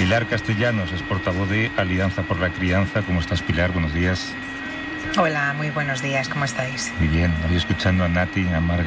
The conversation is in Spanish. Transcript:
Pilar Castellanos es portavoz de Alianza por la Crianza. ¿Cómo estás, Pilar? Buenos días. Hola, muy buenos días. ¿Cómo estáis? Muy bien. Hoy escuchando a Nati, a Marga